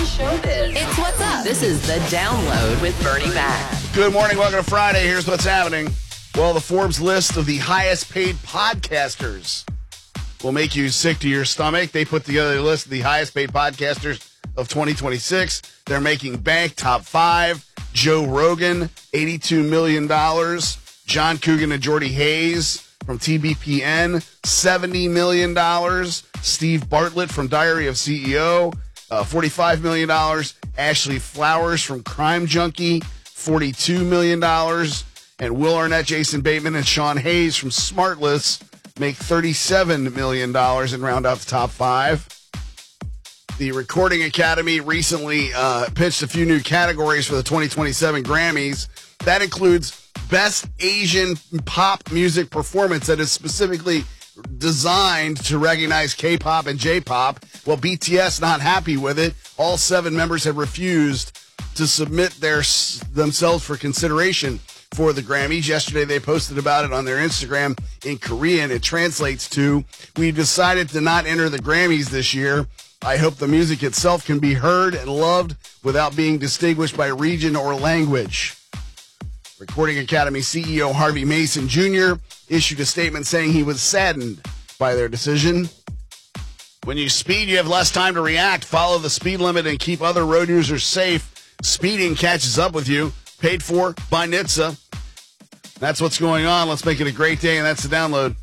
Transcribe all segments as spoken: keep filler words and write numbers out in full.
showbiz. It's What's Up. This is The Download with Bernie Mac. Good morning. Welcome to Friday. Here's what's happening. Well, the Forbes list of the highest paid podcasters will make you sick to your stomach. They put together a list of the highest paid podcasters of twenty twenty-six. They're making bank. Top five. Joe Rogan, eighty-two million dollars. John Coogan and Jordy Hayes from T B P N, seventy million dollars. Steve Bartlett from Diary of C E O, uh, forty-five million dollars. Ashley Flowers from Crime Junkie, forty-two million dollars. And Will Arnett, Jason Bateman, and Sean Hayes from Smartless make thirty-seven million dollars and round out the top five. The Recording Academy recently uh, pitched a few new categories for the twenty twenty-seven Grammys. That includes Best Asian Pop Music Performance that is specifically designed to recognize K-pop and J-pop. Well, B T S not happy with it. All seven members have refused to submit their themselves for consideration for the Grammys. Yesterday, they posted about it on their Instagram in Korean. It translates to, "We decided to not enter the Grammys this year. I hope the music itself can be heard and loved without being distinguished by region or language." Recording Academy C E O Harvey Mason Junior issued a statement saying he was saddened by their decision. When you speed, you have less time to react. Follow the speed limit and keep other road users safe. Speeding catches up with you. Paid for by N H T S A. That's what's going on. Let's make it a great day, and that's the download.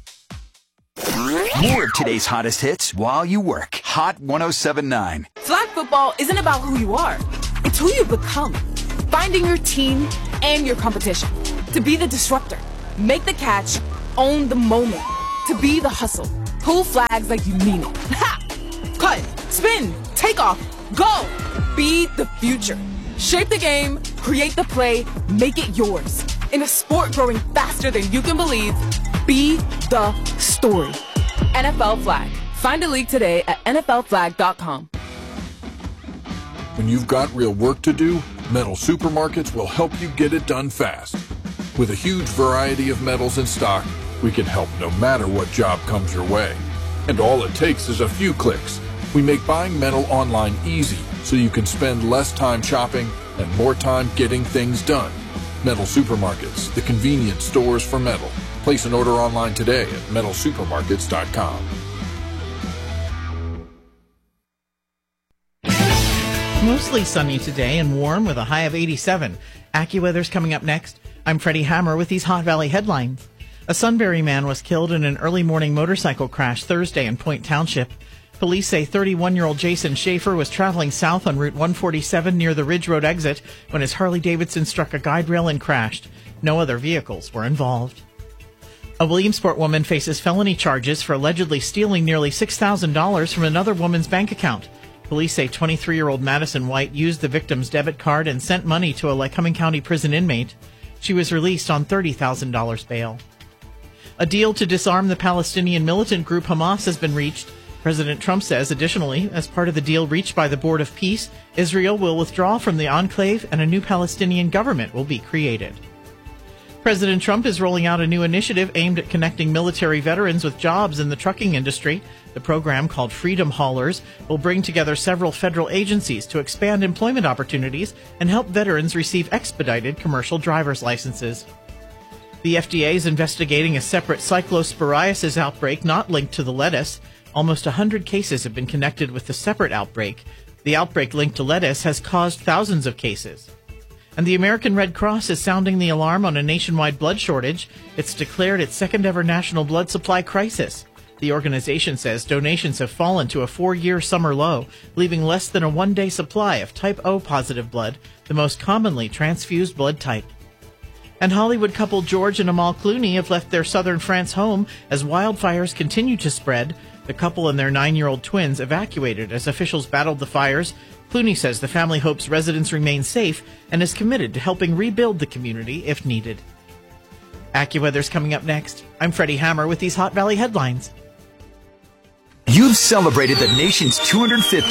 More of today's hottest hits while you work. Hot one oh seven point nine. Flag football isn't about who you are. It's who you become. Finding your team and your competition. To be the disruptor. Make the catch. Own the moment. To be the hustle. Pull flags like you mean it. Ha! Cut. Spin. Take off. Go. Be the future. Shape the game. Create the play. Make it yours. In a sport growing faster than you can believe, be the story. N F L Flag. Find a league today at N F L flag dot com. When you've got real work to do, Metal Supermarkets will help you get it done fast. With a huge variety of metals in stock, we can help no matter what job comes your way. And all it takes is a few clicks. We make buying metal online easy so you can spend less time shopping and more time getting things done. Metal Supermarkets, the convenient stores for metal. Place an order online today at metal supermarkets dot com. Mostly sunny today and warm with a high of eighty-seven. AccuWeather's coming up next. I'm Freddie Hammer with these Hot Valley headlines. A Sunbury man was killed in an early morning motorcycle crash Thursday in Point Township. Police say thirty-one-year-old Jason Schaefer was traveling south on Route one forty-seven near the Ridge Road exit when his Harley-Davidson struck a guide rail and crashed. No other vehicles were involved. A Williamsport woman faces felony charges for allegedly stealing nearly six thousand dollars from another woman's bank account. Police say twenty-three-year-old Madison White used the victim's debit card and sent money to a Lycoming County prison inmate. She was released on thirty thousand dollars bail. A deal to disarm the Palestinian militant group Hamas has been reached. President Trump says, additionally, as part of the deal reached by the Board of Peace, Israel will withdraw from the enclave and a new Palestinian government will be created. President Trump is rolling out a new initiative aimed at connecting military veterans with jobs in the trucking industry. The program, called Freedom Haulers, will bring together several federal agencies to expand employment opportunities and help veterans receive expedited commercial driver's licenses. The F D A is investigating a separate cyclosporiasis outbreak not linked to the lettuce. Almost one hundred cases have been connected with the separate outbreak. The outbreak linked to lettuce has caused thousands of cases. And the American Red Cross is sounding the alarm on a nationwide blood shortage. It's declared its second-ever national blood supply crisis. The organization says donations have fallen to a four-year summer low, leaving less than a one-day supply of type O positive blood, the most commonly transfused blood type. And Hollywood couple George and Amal Clooney have left their southern France home as wildfires continue to spread. The couple and their nine-year-old twins evacuated as officials battled the fires. Clooney says the family hopes residents remain safe and is committed to helping rebuild the community if needed. AccuWeather's coming up next. I'm Freddie Hammer with these Hot Valley headlines. You've celebrated the nation's two hundred fiftieth.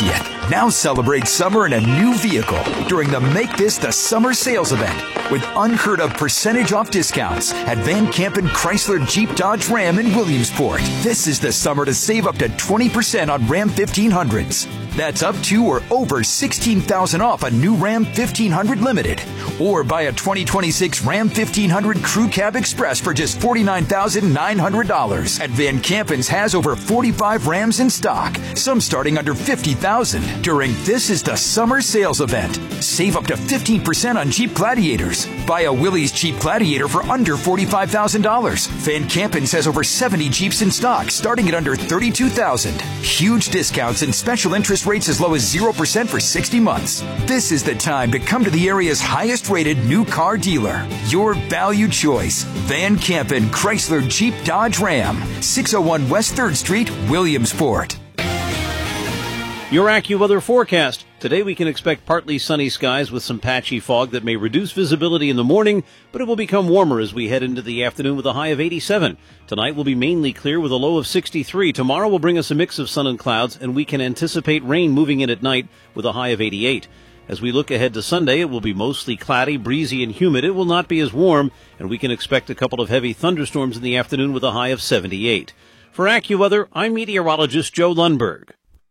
Now celebrate summer in a new vehicle during the Make This the Summer sales event with unheard of percentage off discounts at Van Campen Chrysler Jeep Dodge Ram in Williamsport. This is the summer to save up to twenty percent on Ram fifteen hundreds. That's up to or over sixteen thousand dollars off a new Ram fifteen hundred Limited. Or buy a twenty twenty-six Ram fifteen hundred Crew Cab Express for just forty-nine thousand nine hundred dollars. At Van Campen's has over forty-five Rams in stock, some starting under fifty thousand dollars during This is the Summer sales event. Save up to fifteen percent on Jeep Gladiators. Buy a Willys Jeep Gladiator for under forty-five thousand dollars. Van Campen's has over seventy Jeeps in stock, starting at under thirty-two thousand dollars. Huge discounts and special interest rates as low as zero percent for sixty months. This is the time to come to the area's highest rated new car dealer. Your value choice. Van Campen Chrysler Jeep Dodge Ram. six oh one West third Street, Williamsport. Your AccuWeather forecast. Today we can expect partly sunny skies with some patchy fog that may reduce visibility in the morning, but it will become warmer as we head into the afternoon with a high of eighty-seven. Tonight will be mainly clear with a low of sixty-three. Tomorrow will bring us a mix of sun and clouds, and we can anticipate rain moving in at night with a high of eighty-eight. As we look ahead to Sunday, it will be mostly cloudy, breezy, and humid. It will not be as warm, and we can expect a couple of heavy thunderstorms in the afternoon with a high of seventy-eight. For AccuWeather, I'm meteorologist Joe Lundberg.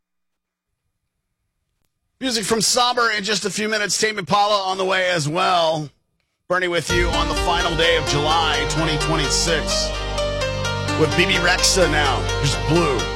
Music from Somber in just a few minutes. Tame Impala on the way as well. Bernie with you on the final day of July twenty twenty-six. With B B Rexa now. Here's Blue.